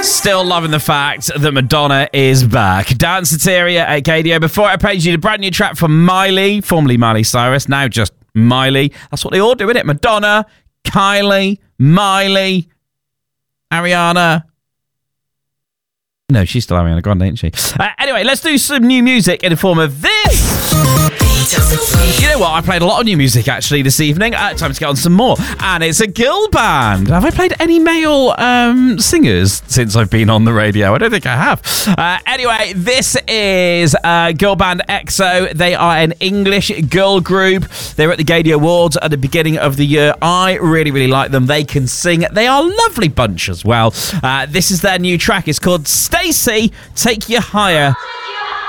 Still loving the fact that Madonna is back. Dan Soteria at KDO. Before I played you the brand new track from Miley, formerly Miley Cyrus, now just Miley. That's what they all do, isn't it? Madonna, Kylie, Miley, Ariana. No, she's still Ariana Grande, ain't she? Anyway, let's do some new music in the form of this. You know what? I played a lot of new music actually this evening. Time to get on some more. And it's a girl band. Have I played any male singers since I've been on the radio? I don't think I have. Anyway, this is girl band EXO. They are an English girl group. They were at the Gaydio Awards at the beginning of the year. I really, really like them. They can sing. They are a lovely bunch as well. This is their new track. It's called Stacey, Take You Higher.